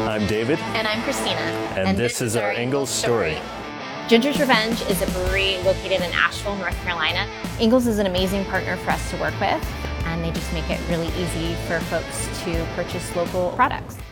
I'm David. And I'm Christina. And this is our Ingalls story. Ginger's Revenge is a brewery located in Asheville, North Carolina. Ingalls is an amazing partner for us to work with, and they just make it really easy for folks to purchase local products.